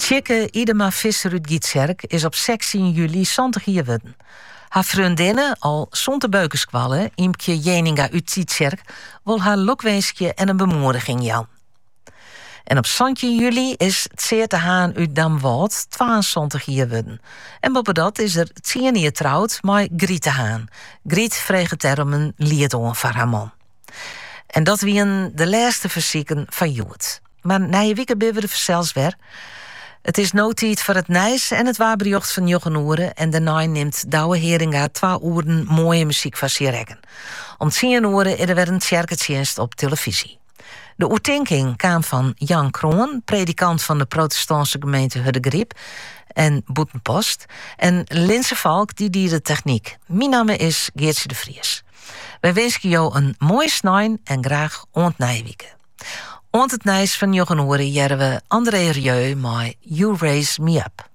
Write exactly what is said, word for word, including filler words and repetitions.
Tjekke Idema Visser uit Gietserk is op zestien juli zondag hier worden. Haar vriendinnen, al zonder beukenskwallen, Imke Jeninga uit Gietserk, wil haar lokweeskje en een bemoediging jan. En op zestien juli is het Zeerte Haan uit Damwald tweeëntwintig jaar worden. En boven dat is er tien jaar trouwd met Griet de Haan. Griet vreeg er om een lied aan voor haar man. En dat wie de laatste verzieken van Joet. Maar na je weken ben we er zelfs weer. Het is no tijd voor het nijs en het waarberjocht van Jochen Oeren. En daarna neemt Douwe Heringa twee uren mooie muziek van zich rekken. Om tien uur is er weer een kerkdienst op televisie. De oertinking kwam van Jan Kroon, predikant van de protestantse gemeente Huddegriep en Boetenpost. En Linse Valk, die die de techniek. Mijn naam is Geertje de Vries. Wij wensen jou een mooie snijn en graag ontnijwieken. Ont het nijs van Jochen Oeren jaren we André Rieu met You Raise Me Up.